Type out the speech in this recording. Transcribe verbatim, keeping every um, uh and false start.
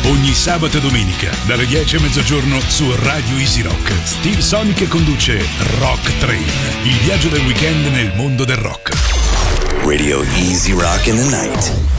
Ogni sabato e domenica, dalle dieci a mezzogiorno su Radio Easy Rock. Steve Sonic conduce Rock Train, il viaggio del weekend nel mondo del rock. Radio Easy Rock in the Night.